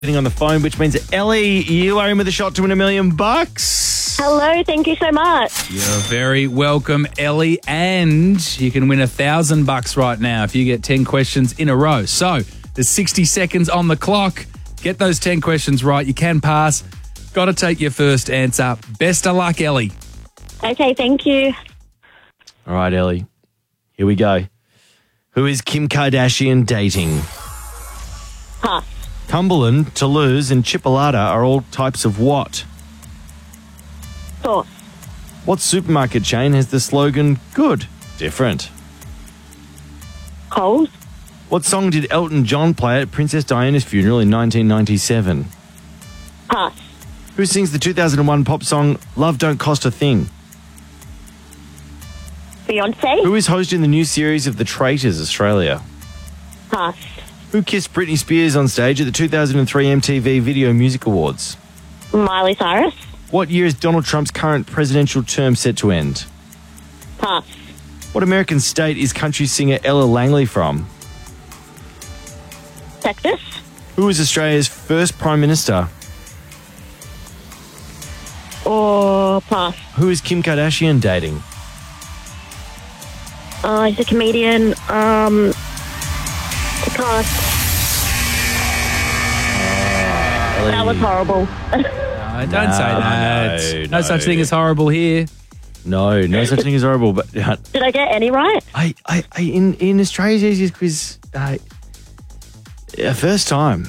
On the phone, which means Ellie, you are in with a shot to win $1 million. Hello, thank you so much. You're very welcome, Ellie, and you can win $1,000 right now if you get 10 questions in a row. So there's 60 seconds on the clock. Get those 10 questions right. You can pass. Got to take your first answer. Best of luck, Ellie. Okay, thank you. All right, Ellie, here we go. Who is Kim Kardashian dating? Pass. Cumberland, Toulouse, and Chipolata are all types of what? Sauce. What supermarket chain has the slogan "Good, Different"? Coles. What song did Elton John play at Princess Diana's funeral in 1997? Pass. Who sings the 2001 pop song "Love Don't Cost a Thing"? Beyonce. Who is hosting the new series of The Traitors Australia? Pass. Who kissed Britney Spears on stage at the 2003 MTV Video Music Awards? Miley Cyrus. What year is Donald Trump's current presidential term set to end? Pass. What American state is country singer Ella Langley from? Texas. Who was Australia's first Prime Minister? Or pass. Who is Kim Kardashian dating? He's a comedian. Pass. That was horrible. No, don't say that. No such thing as horrible here. No such thing as horrible. But Did I get any right? in Australia's easiest quiz, first time.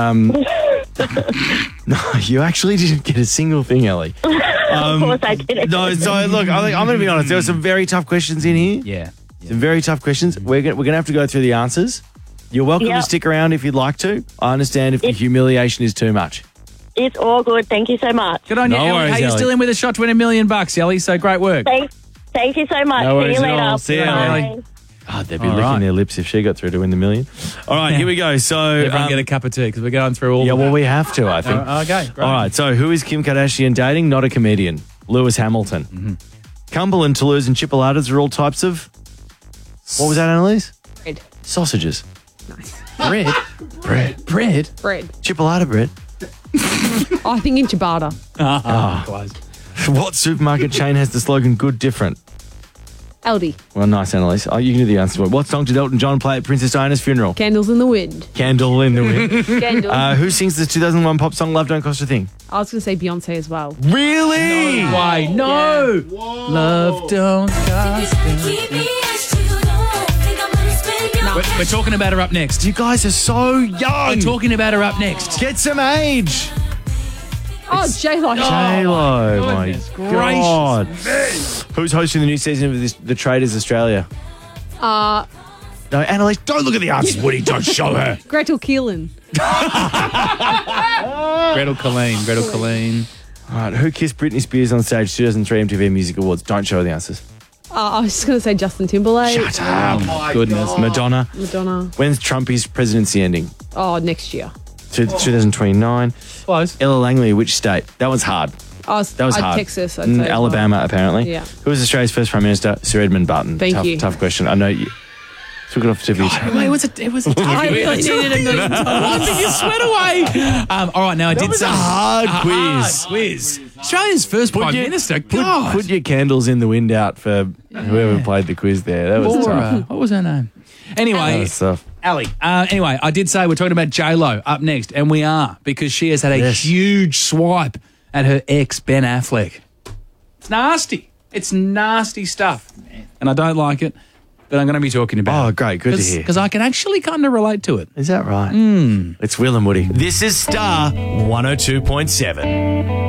No, you actually didn't get a single thing, Ellie. Of course I didn't. No, so look, I'm going to be honest. There were some very tough questions in here. Yeah. Some very tough questions. We're going to have to go through the answers. You're welcome to stick around if you'd like to. I understand if the humiliation is too much. It's all good. Thank you so much. Good on you, Ellie. worries, Hey, you're Ellie. still in with a shot to win $1 million, Ellie, so great work. Thank you so much. No worries See you at later. all. See you, Bye. Ellie. Oh, they'd be All licking right. their lips if she got through to win the $1 million. All right, here we go. So, Everyone get a cup of tea because we're going through all yeah, of well, that. we have to, I think. Okay, great. All right, so who is Kim Kardashian dating? Not a comedian. Lewis Hamilton. Mm-hmm. Cumberland, Toulouse, and Chipolatas are all types of... What was that, Annalise? Bread. Sausages. Bread? Bread. Bread? Bread. Chipolata bread. Oh, I think in ciabatta. Close. What supermarket chain has the slogan "Good, Different"? Aldi. Well, nice, Annalise. Oh, you can do the answer. What song did Elton John play at Princess Diana's funeral? Candles in the wind. Candle in the Wind. Candle. Who sings the 2001 pop song "Love Don't Cost a Thing"? I was going to say Beyonce as well. Really? Why? No. Love don't cost. We're talking about her up next. You guys are so young. We're talking about her up next. Get some age. Oh, J-Lo. J-Lo, my goodness God. Who's hosting the new season of The Traitors Australia? No, Annalise, don't look at the answers, Woody. Don't show her. Gretel Keelan. Gretel Colleen. All right, who kissed Britney Spears on stage 2003 MTV Music Awards? Don't show the answers. I was just going to say Justin Timberlake. Shut up. Oh, goodness. Madonna. Madonna. When's Trumpy's presidency ending? Oh, next year. 2029. Close. Ella Langley, which state? That was hard. That was hard. Texas, I'd say. Alabama, apparently. Yeah. Who was Australia's first Prime Minister? Sir Edmund Barton. Thank you. Tough question. I know you took it off the tip of your tongue. Wait, it was a I really needed $1 million. Wiping your sweat away. All right, now I did was say a hard quiz. quiz. Australia's first Prime Minister. God. Put your candles in the wind out for whoever played the quiz there. That was Laura. tough. What was her name? That Anyway, was tough. Ali. Anyway, I did say we're talking about J-Lo up next, and we are, because she has had a huge swipe at her ex, Ben Affleck. It's nasty. It's nasty stuff. And I don't like it, but I'm going to be talking about it. Oh, great. Good to hear. Because I can actually kind of relate to it. Is that right? It's Will and Woody. This is Star 102.7.